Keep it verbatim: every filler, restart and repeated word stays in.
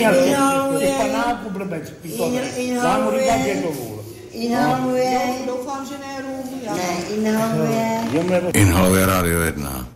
Inhaluje. Panáku blbec. Já mu říkám, že to vůl. Inhaluje. Doufám, že ne rum. Ne, inhaluje. Inhaluje Rádio jedna.